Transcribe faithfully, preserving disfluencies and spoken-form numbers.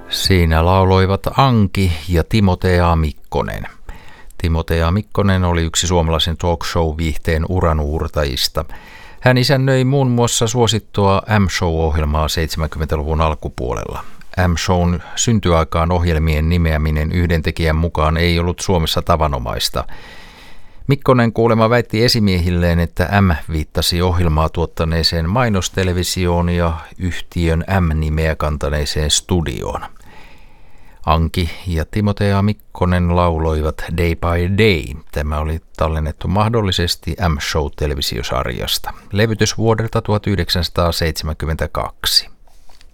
Siinä lauloivat Anki ja Timotea Mikkonen. Timotea Mikkonen oli yksi suomalaisen talk show-viihteen uranuurtajista. Hän isännöi muun muassa suosittua M-show-ohjelmaa seitsemänkymmentäluvun alkupuolella. M-shown syntyaikaan ohjelmien nimeäminen yhden tekijän mukaan ei ollut Suomessa tavanomaista. Mikkonen kuulemma väitti esimiehilleen, että M viittasi ohjelmaa tuottaneeseen mainostelevisioon ja yhtiön M-nimeä kantaneeseen studioon. Anki ja Timotea Mikkonen lauloivat Day by Day. Tämä oli tallennettu mahdollisesti M-show-televisiosarjasta. Levytys vuodelta tuhatyhdeksänsataaseitsemänkymmentäkaksi.